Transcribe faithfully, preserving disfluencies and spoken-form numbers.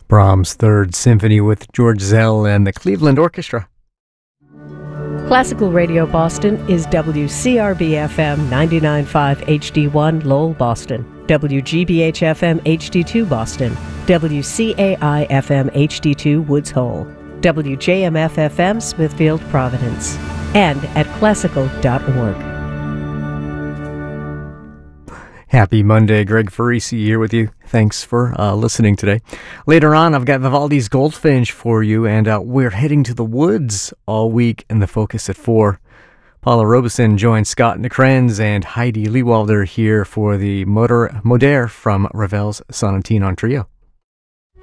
Brahms' Third Symphony with George Zell and the Cleveland Orchestra. Classical Radio Boston is W C R B F M ninety-nine point five H D one Lowell, Boston, W G B H F M H D two Boston, W C A I F M H D two Woods Hole, W J M F F M Smithfield, Providence, and at classical dot org. Happy Monday, Greg Farisi here with you. Thanks for uh, listening today. Later on, I've got Vivaldi's Goldfinch for you, and uh, we're heading to the woods all week in the Focus at four. Paula Robeson joins Scott Nicrenz and Heidi Lewalder here for the Moder Moder from Ravel's Sonatine on Trio.